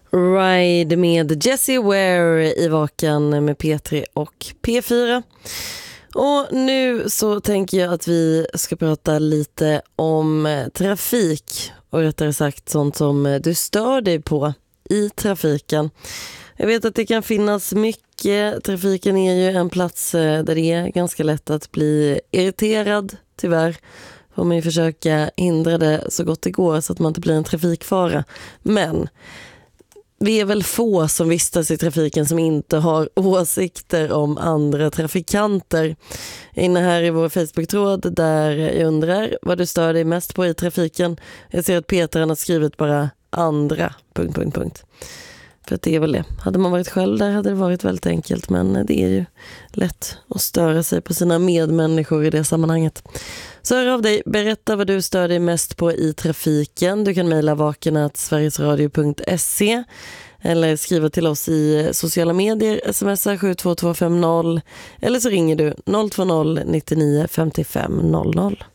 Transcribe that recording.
Ride med Jessie Ware i Vaken med P3 och P4. Och nu så tänker jag att vi ska prata lite om trafik och rättare sagt sånt som du stör dig på i trafiken. Jag vet att det kan finnas mycket. Trafiken är ju en plats där det är ganska lätt att bli irriterad. Tyvärr får man ju försöka hindra det så gott det går så att man inte blir en trafikfara. Men vi är väl få som vistas i trafiken som inte har åsikter om andra trafikanter. Inne här i vår Facebook-tråd där jag undrar vad du stör dig mest på i trafiken. Jag ser att Peter har skrivit bara andra... För att det är väl det. Hade man varit själv där hade det varit väldigt enkelt. Men det är ju lätt att störa sig på sina medmänniskor i det sammanhanget. Så hör av dig. Berätta vad du stör dig mest på i trafiken. Du kan mejla vaken@sverigesradio.se eller skriva till oss i sociala medier. Smsa 72250 eller så ringer du 020 99 55 00.